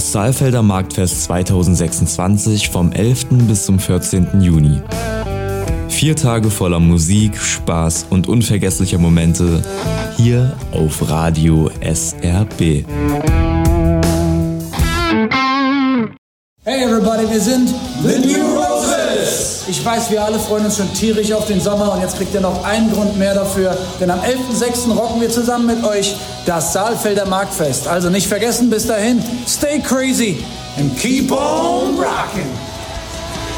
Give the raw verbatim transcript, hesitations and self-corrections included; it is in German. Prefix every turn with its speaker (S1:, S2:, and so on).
S1: Saalfelder Marktfest zweitausendsechsundzwanzig vom elften bis zum vierzehnten Juni. Vier Tage voller Musik, Spaß und unvergesslicher Momente hier auf Radio S R B.
S2: Hey everybody, wir sind The New Roses! Ich weiß, wir alle freuen uns schon tierisch auf den Sommer und jetzt kriegt ihr noch einen Grund mehr dafür, denn am elften sechsten rocken wir zusammen mit euch das Saalfelder Marktfest. Also nicht vergessen, bis dahin, stay crazy and keep on rocking!